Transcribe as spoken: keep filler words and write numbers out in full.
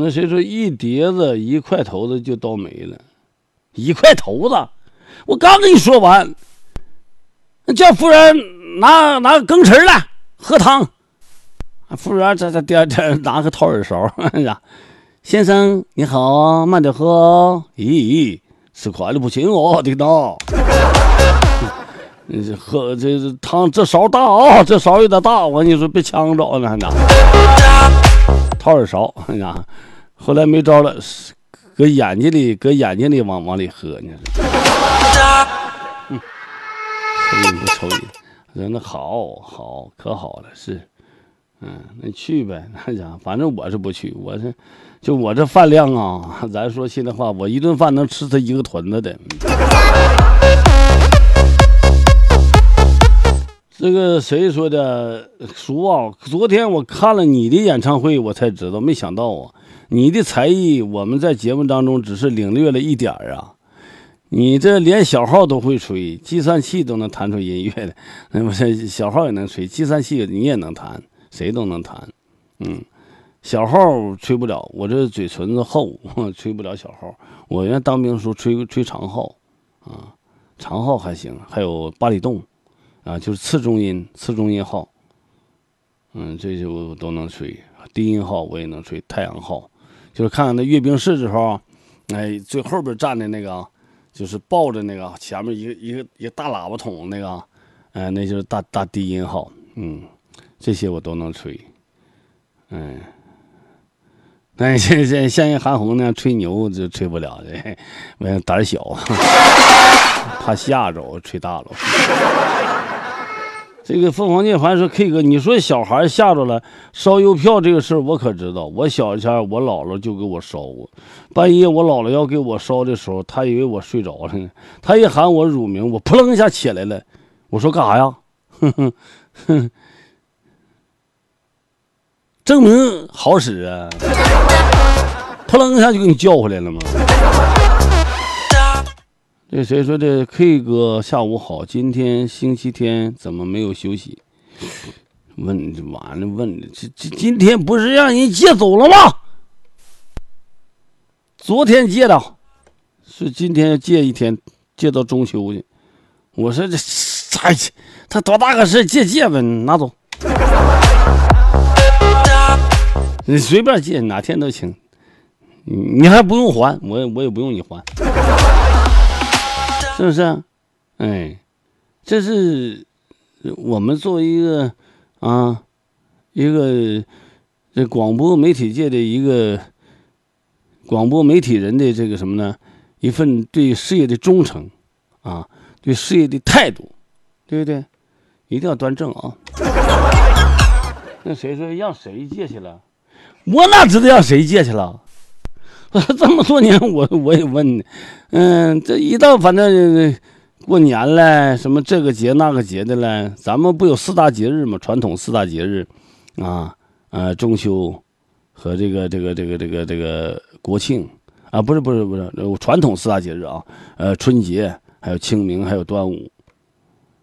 那谁说一碟子一块头子就倒没了？一块头子，我刚跟你说完，叫夫人拿拿个羹匙来喝汤。服务员这这第二天拿个掏耳勺，呀，先生你好，慢点喝哦。咦，吃快了不行哦，听到？这喝这汤这勺大啊、哦，这勺有点大，我跟你说别呛着呢，掏耳勺，呀，后来没招了，搁眼睛里搁眼睛里往往里喝呢。嗯，抽烟不抽烟，人那好好可好了，是。嗯，那去呗，那家反正我是不去，我是就我这饭量啊，咱说心里话，我一顿饭能吃他一个屯子的。这个谁说的？叔啊，昨天我看了你的演唱会，我才知道，没想到啊，你的才艺我们在节目当中只是领略了一点啊。你这连小号都会吹，计算器都能弹出音乐的，那么小号也能吹，计算器你也能弹。谁都能弹，嗯，小号吹不了，我这嘴唇子厚，吹不了小号。我原来当兵时候吹吹长号，啊，长号还行，还有巴里洞，啊，就是次中音，次中音号，嗯，这些我都能吹。低音号我也能吹，太阳号，就是看看那阅兵式时候，哎，最后边站的那个，就是抱着那个前面一个一个一个大喇叭筒那个，哎、呃，那就是大大低音号，嗯。这些我都能吹，嗯，但是像像人韩红那样吹牛就吹不了的，我胆小，怕吓着我，吹大了。这个凤凰涅槃说 K 哥，你说小孩吓着了烧邮票这个事儿，我可知道。我小前我姥姥就给我烧过，半夜我姥姥要给我烧的时候，她以为我睡着了呢，她一喊我乳名，我扑棱一下起来了，我说干啥呀？哼哼哼。证明好使啊！扑棱一下就给你叫回来了吗？这谁说这 K 哥下午好？今天星期天怎么没有休息？问完了问了，这这今天不是让人借走了吗？昨天借的，是今天借一天，借到中秋去。我说这哎，他多大个事，借借吧，拿走。你随便借，哪天都行，你还不用还，我我也不用你还，是不是？哎，这是我们作为一个啊一个这广播媒体界的一个广播媒体人的这个什么呢？一份对事业的忠诚啊，对事业的态度，对不对？一定要端正啊。那谁说让谁借去了？我哪知道让谁借去了？这么多年我我也问呢，嗯，这一到反正过年了，什么这个节那个节的了，咱们不有四大节日吗？传统四大节日啊，呃，中秋和这个这个这个这个这个国庆啊，不是不是不是传统四大节日啊，呃，春节还有清明还有端午